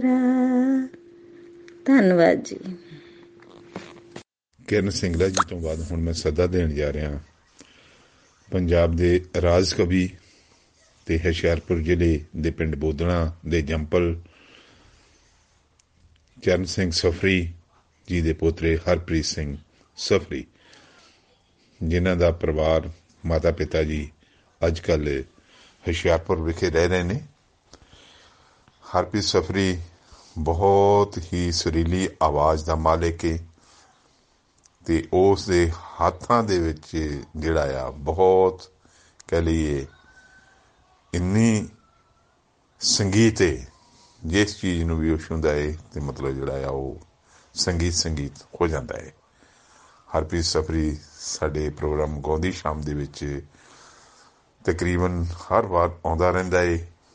ਧੰਨਵਾਦ ਜੀ। ਕਿਰਨ ਸਿੰਗਲਾ ਜੀ ਤੋਂ ਬਾਅਦ ਹੁਣ ਮੈਂ ਸੱਦਾ ਦੇਣ ਜਾ ਰਿਹਾ ਪੰਜਾਬ ਦੇ ਰਾਜ ਕਵੀ ਤੇ ਹੁਸ਼ਿਆਰਪੁਰ ਜ਼ਿਲ੍ਹੇ ਦੇ ਪਿੰਡ ਬੋਦਣਾ ਦੇ ਜੰਪਲ ਚਰਨ ਸਿੰਘ ਸਫਰੀ ਜੀ ਦੇ ਪੋਤਰੇ ਹਰਪ੍ਰੀਤ ਸਿੰਘ ਸਫਰੀ, ਜਿਨ੍ਹਾਂ ਦਾ ਪਰਿਵਾਰ ਮਾਤਾ ਪਿਤਾ ਜੀ ਅੱਜ ਕੱਲ੍ਹ ਹੁਸ਼ਿਆਰਪੁਰ ਵਿਖੇ ਰਹਿ ਰਹੇ ਨੇ। ਹਰਪ੍ਰੀਤ ਸਫਰੀ ਬਹੁਤ ਹੀ ਸੁਰੀਲੀ ਆਵਾਜ਼ ਦਾ ਮਾਲਿਕ ਹੈ ਅਤੇ ਉਸ ਦੇ ਹੱਥਾਂ ਦੇ ਵਿੱਚ ਜਿਹੜਾ ਆ ਬਹੁਤ ਕਹਿ ਲਈਏ ਇੰਨੀ ਸੰਗੀਤ ਹੈ, ਜਿਸ ਚੀਜ਼ ਨੂੰ ਵੀ ਉਹ ਛੂੰਹਦਾ ਹੈ ਅਤੇ ਮਤਲਬ ਜਿਹੜਾ ਆ ਉਹ ਸੰਗੀਤ ਹੋ ਜਾਂਦਾ ਹੈ। ਹਰਪ੍ਰੀਤ ਸਫਰੀ ਸਾਡੇ ਪ੍ਰੋਗਰਾਮ ਗਾਉਂਦੀ ਸ਼ਾਮ ਦੇ ਵਿੱਚ ਤਕਰੀਬਨ ਹਰ ਵਾਰ ਆਉਂਦਾ ਰਹਿੰਦਾ ਹੈ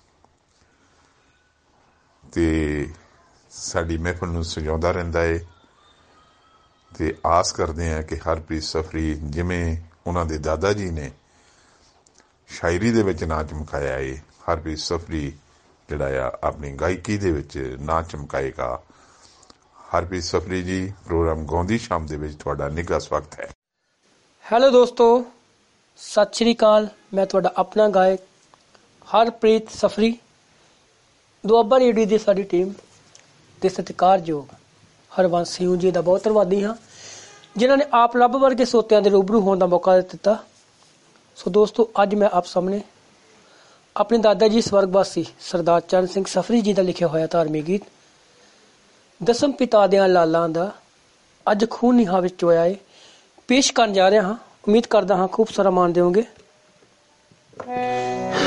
ਅਤੇ ਸਾਡੀ ਮਹਿਫਲ ਨੂੰ ਸਜਾਉਂਦਾ ਰਹਿੰਦਾ ਹੈ ਅਤੇ ਆਸ ਕਰਦੇ ਹਾਂ ਕਿ ਹਰਪ੍ਰੀਤ ਸਫਰੀ ਜਿਵੇਂ ਉਹਨਾਂ ਦੇ ਦਾਦਾ ਜੀ ਨੇ ਸ਼ਾਇਰੀ ਦੇ ਵਿੱਚ ਨਾਂ ਚਮਕਾਇਆ ਹੈ, ਹਰਪ੍ਰੀਤ ਸਫਰੀ ਜਿਹੜਾ ਆ ਆਪਣੀ ਗਾਇਕੀ ਦੇ ਵਿੱਚ ਨਾਂ ਚਮਕਾਏਗਾ। ਹਰਪ੍ਰੀਤ ਸਫਰੀ ਜੀ, ਪ੍ਰੋਗਰਾਮ ਗਾਉਂਦੀ ਸ਼ਾਮ ਦੇ ਵਿੱਚ ਤੁਹਾਡਾ ਨਿੱਘਾ ਸਵਾਗਤ ਹੈ। ਹੈਲੋ ਦੋਸਤੋ, ਸਤਿ ਸ਼੍ਰੀ ਅਕਾਲ। ਮੈਂ ਤੁਹਾਡਾ ਆਪਣਾ ਗਾਇਕ ਹਰਪ੍ਰੀਤ ਸਫਰੀ। ਦੁਆਬਾ ਰੇਡੀਓ ਦੀ ਸਾਡੀ ਟੀਮ ਦੇ ਸਤਿਕਾਰਯੋਗ ਹਰਬੰਸ ਸਿੰਘ ਜੀ ਦਾ ਬਹੁਤ ਧੰਨਵਾਦੀ ਹਾਂ, ਜਿਨ੍ਹਾਂ ਨੇ ਆਪ ਰੱਬ ਵਰਗੇ ਸੋਤਿਆਂ ਦੇ ਰੂਬਰੂ ਹੋਣ ਦਾ ਮੌਕਾ ਦਿੱਤਾ। ਸੋ ਦੋਸਤੋ, ਅੱਜ ਮੈਂ ਆਪ ਸਾਹਮਣੇ ਆਪਣੇ ਦਾਦਾ ਜੀ ਸਵਰਗਵਾਸੀ ਸਰਦਾਰ ਚਰਨ ਸਿੰਘ ਸਫਰੀ ਜੀ ਦਾ ਲਿਖਿਆ ਹੋਇਆ ਧਾਰਮਿਕ ਗੀਤ ਦਸਮ ਪਿਤਾ ਦਿਆਂ ਲਾਲਾਂ ਦਾ ਅੱਜ ਖੂਨ ਨਿਹਾ ਵਿੱਚ ਹੋਇਆ ਹੈ ਪੇਸ਼ ਕਰਨ ਜਾ ਰਿਹਾ ਹਾਂ। ਉਮੀਦ ਕਰਦਾ ਹਾਂ ਖੂਬ ਸਾਰਾ ਮਾਣ ਦਿਓਗੇ।